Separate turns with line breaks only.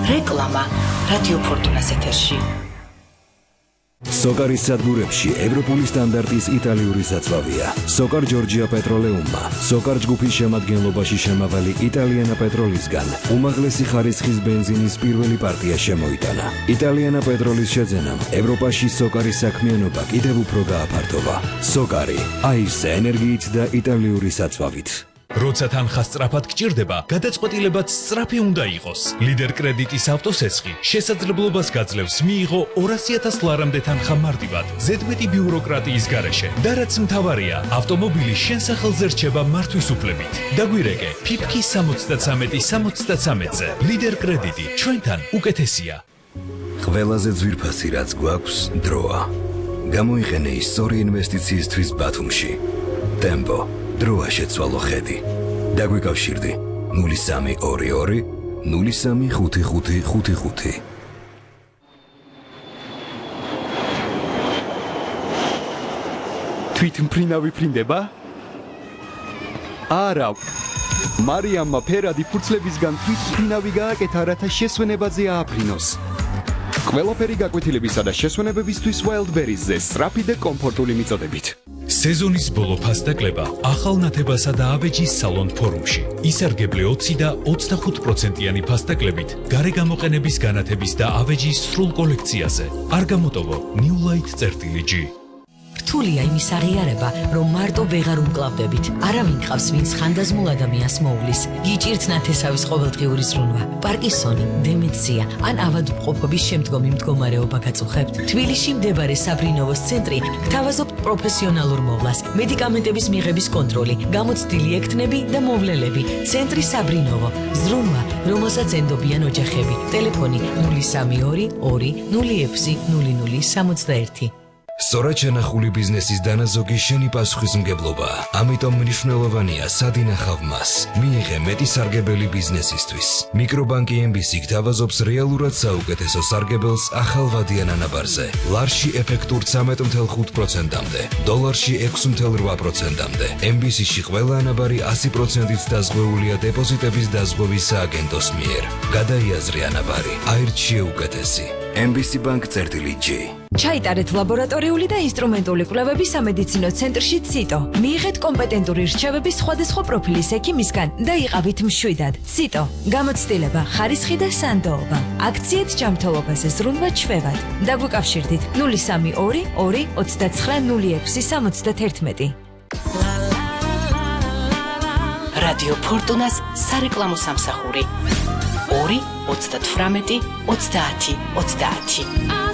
რეკლამა რადიო ფორტუნას ეთერში.
სოკარის სადგურებში ევროპული სტანდარტის იტალიური საწვავია. სოკარ ჯორჯია პეტროლეუმმა, სოკარ ჯგუფის შემადგენლობაში შემავალი იტალიანა პეტროლისგან უმაღლესი ხარისხის ბენზინის პირველი პარტია შემოიტანა. იტალიანა პეტროლის შეძენამ ევროპაში სოკარის საქმიანობა კიდევ უფრო გააფართოვა. სოკარი, აირზე ენერგიით და იტალიური საწვავით.
როცა თანხა სწრაფად გჭირდება, გადაწყვეტილებაც სწრაფი უნდა იყოს. ლიდერ კრედიტის ავტოსესხი შესაძლებლობას გაძლევს მიიღო 200,000 ლარამდე თანხა მარტივად, ზედმეტი ბიუროკრატიის გარეშე. და რაც მთავარია, ავტომობილი შენ სახელზე რჩება მართვის უფლებით. დაგვირეკე, ფიფქი 73-73-ზე. ლიდერ კრედიტი, ჩვენთან უკეთესია.
ყველაზე ძვირფასი რაც გვაქვს, დროა. გამოიყენე ის სწორი ინვესტიციისთვის ბათუმში. ტემპო. დროა შეცვალო ხედი. დაგვიკავშირდი 0322 035555.
თვითმფრინავი ფრინდება? არა. მარიამმა ფერადი ფურცლებისგან თვითმფრინავი გააკეთა, რათა შესვენებაზე ააფრინოს. ყველაფერი გაკვეთილებისა და შესვენებებისთვის Wildberries-ზე სწრაფი და კომფორტული მიწოდებით.
სეზონის ბოლო ფასდაკლება ახალ ნათებასა და ავეჯის სალონ ფორუმში. ისარგებლე 20 და 25%-იანი ფასდაკლებით გარე გამოყენების განათების და ავეჯის სრულ კოლექციაზე. არ გამოტოვო New Light-G.
რთულია იმის აღიარება, რომ მარტო ვეღარ უმკლავდებით. არავინ ყავს, ვინც ხანდაზმულ ადამიანს მოუვლის. გიჭირთ ნათესავის ყოველდღიური ზრუნვა, პარკინსონი, დემენცია ან ავადმყოფობის შემდგომი მდგომარეობა გაწუხებთ. თბილისში მდებარე საბრინოვოს ცენტრი გთავაზობთ პროფესიონალურ მოვლას, მედიკამენტების მიღების კონტროლი, გამოცდილი ექთნები და მოვლელები. ცენტრი საბრინოვო, ზრუნვა, რომელსაც ენდობიან ოჯახები. ტელეფონი 032 206 0061.
სწორად შენახული ბიზნესის დანაზოგი შენი პასუხისმგებლობაა. ამიტომ მნიშვნელოვანია სად ინახავ მას. მიიღე მეტი სარგებელი ბიზნესისთვის. მიკრობანკი MBC გთავაზობს რეალურად საუკეთესო სარგებელს ახალ ვადიან ანაბარზე. ლარში ეფექტურ 13.5%-მდე, დოლარში 6.8%-მდე. MBC-ში ყველა ანაბარი 100%-ით დაზღვეულია დეპოზიტების დაზღვევის სააგენტოს მიერ. გადაიაზრე ანაბარი. აირჩ შეუკეთესი. MBC Bank-G.
ჩაიტარეთ ლაბორატორიული და ინსტრუმენტული კვლევები სამედიცინო ცენტრში ციტო. მიიღეთ კომპეტენტური რჩევები სხვადასხვა პროფილის ექიმისგან და იყავით მშვიდად. ციტო. გამოცდილება, ხარისხი და სანდოობა. აქციით ჯანმრთელობაზე ზრუნვა ჩვევად. დაგვიკავშირდით 032 229 0671.
რადიო ფორტუნას სარეკლამო სამსახური 2 38 30 30.